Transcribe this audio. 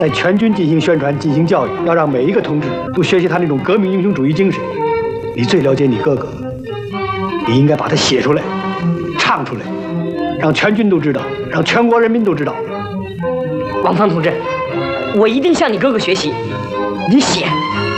在全军进行宣传、进行教育，要让每一个同志都学习他那种革命英雄主义精神。你最了解你哥哥，你应该把它写出来、唱出来，让全军都知道，让全国人民都知道。 王芳同志，我一定向你哥哥学习。你写。